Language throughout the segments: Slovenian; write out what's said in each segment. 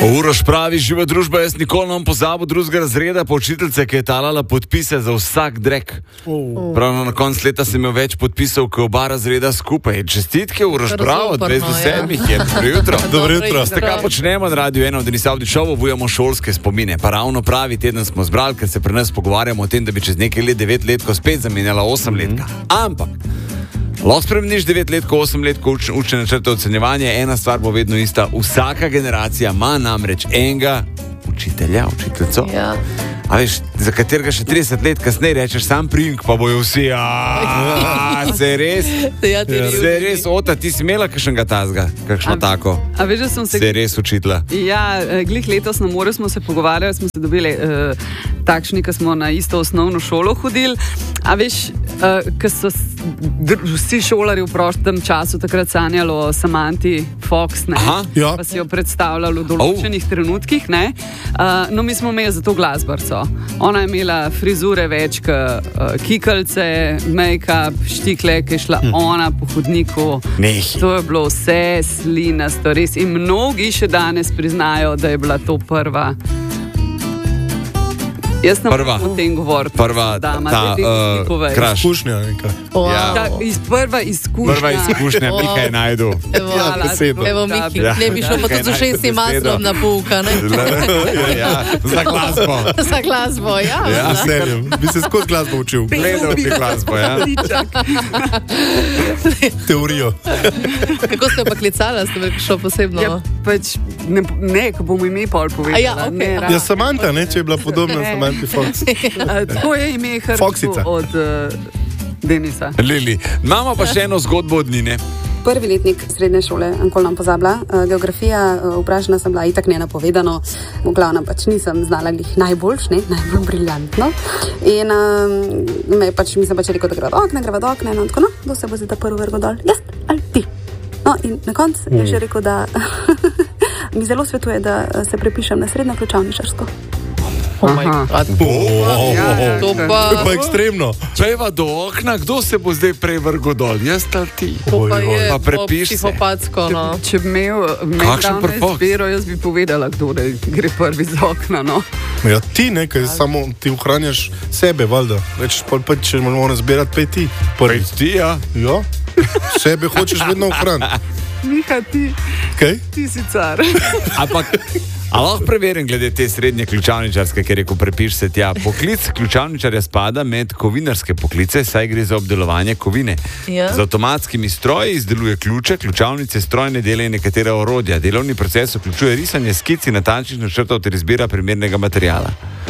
Uroš pravi, živa družba, jaz nikoli ne bom pozabil drugega razreda pa učiteljice, ki je talala podpise za vsak drek. Pravno na koncu leta sem imel več podpisov, kot oba razreda skupaj. Čestitke, Uroš, bravo, 27 je. Dobro jutro. Dobro jutro. Kaj počnemo na Radio 1, da nisem avdičovo, obujamo šolske spomine. Pa ravno pravi teden smo zbrali, ker se pri nas pogovarjamo o tem, da bi čez nekaj let 9 letko spet zamenjala 8 letka. Ampak lahko spremeniš 9 let, ko 8 let, ko učne načrte ocenjevanja, ena stvar bo vedno ista. Vsaka generacija ima namreč enega učitelja, učiteljico. Ja. A veš, za katerega še 30 let kasneje rečeš sam priimk, pa bojo vsi, se res? Se res, Ota, ti si imela kakšnega tazga, kakšno tako? A veš, da sem se res učitla? Ja, glih letos na morju smo se pogovarjali, smo se dobili takšni, ki smo na isto osnovno šolo hodili. A veš, ko so vsi šolari v prostem času takrat sanjali o Samanti Fox, ne? Ja. Pa si jo predstavljali v določenih trenutkih, ne? No, mi smo imeli za to glasbarco. Ona je imela frizure več kikalice, make-up, štikle, ki je šla ona po hodniku. To je bilo vse slinasto, res. In mnogi še danes priznajo, da je bila to prva. Jaz ne morem o tem govoriti. Prva kraš. Izkušnja neka. Ja. Prva izkušnja. Prva izkušnja, Mika je najdu. Evo, Miki, ne bi šel pa tudi z ušesnim maslom na pouka, ne? Ja, za glasbo. Za glasbo, ja. Ja, veseljem. Bi se skozi glasbo učil. Gledal bi glasbo, ja. Teorijo. Kako ste pa klicala, ste bi šel posebno? Ja, pač, ne, ko bomo ime pol povedala. Ja, okay. Ja, Samanta, ne, če je bila podobna Samanti Fox. Tako je ime Hrvatsko od Denisa. Lili, imamo pa še eno zgodbo od Nine. Prvi letnik srednje šole, nikoli nam pozabila. Geografija, vprašana sem bila, itak nenapovedano. V glavnem pač nisem znala glih najbolj briljantno. In mislim pač rekel, da greva do okna. No, tako, no, kdo se bo zdaj prvo vrgo dol? Jaz ali ti? No, in na koncu je še rekel, da mi zelo svetuje, da se prepišem na srednjo ključavničarsko. Oh my God. To pa ekstremno. Pejva do okna, kdo se bo zdaj prej vrgo dol? Jaz ali ti? To pa je prepiš psihopatsko, no. Če bi imel ravno izbiro, jaz bi povedala, kdo gre prvi z okna, no. Ja, ti nekaj, samo ti ohranjaš sebe, valjda. Reč, pa če moramo zbirati, pej ti. Pej ti, ja? Ja, sebe hočeš vedno ohraniti. Miha, ti. Kaj? Ti si car. Ampak, a lahko preverim glede te srednje ključavničarske, ker rekel, prepiš se tja. Poklic ključavničarja spada med kovinarske poklice, saj gre za obdelovanje kovine. Ja. Z avtomatskimi stroji izdeluje ključe, ključavnice, strojne dele in nekatera orodja. Delovni proces vključuje risanje skic in natančnih načrtov ter izbira primernega materiala.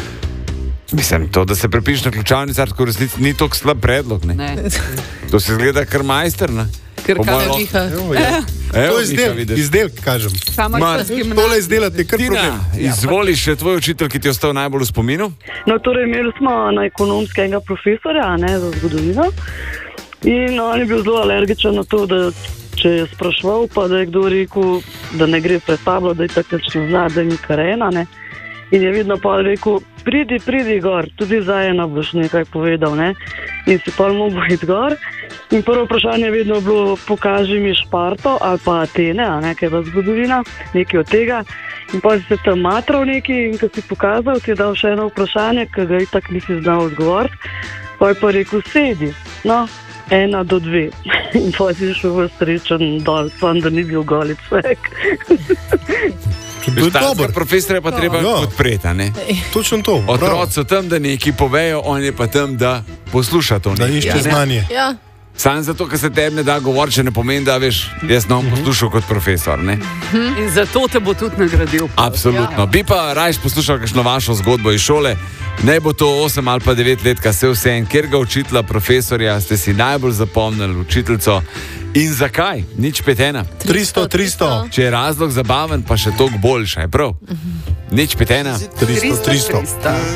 Mislim, to, da se prepiš na ključavničarsko, v resnici ni tako slab predlog, ne? To se zgleda kar majster, ne? Ker kaj Miha? To je izdelk, kažem. Tole izdelati je kar problem. Izvoli še tvoj učitelj, ki ti je ostal najbolj v spominu? No, torej imeli smo na ekonomskega profesorja, ne, za zgodovino. In on je bil zelo alergičen na to, da če je spraševal, pa da je kdo rekel, da ne gre pred tablo, da je tako ne zna, da ni karena, ne. In je vedno pa rekel, pridi gor, tudi za eno boš nekaj povedal, ne. In si pa mogel iti gor. In prvo vprašanje je vedno bilo, pokaži mi Šparto ali pa Atene, a ne, kaj je pa zgodovina, nekaj od tega. In pa si se tam matral nekaj in ko si pokazal, si je dal še eno vprašanje, ki ga itak nisi znal odgovoriti. Pa je pa rekel, sedi, no, 1 do 2. In pa si šel v srečen dol, sam da ni bil goli človek. Profesor je pa treba podpreti, ne? Točno to. Otroci so tam, da nekaj povejo, on je pa tam, da posluša to. Da išče znanje. Ja. Sam zato, ker se tebi ne da govoriti, če ne pomeni, da veš, jaz ne bom poslušal kot profesor, ne? In zato te bo tudi nagradil. Absolutno. Bi pa rajš poslušal kakšno vašo zgodbo iz šole. Ne bo to 8 ali pa 9 let, kaj se vse en, kjer ga učitla, profesorja, ste si najbolj zapomnili učiteljico. In zakaj? Nič 5-1. 300. Če je razlog zabaven, pa še toliko boljša, je prav? Nič 5-1. 300.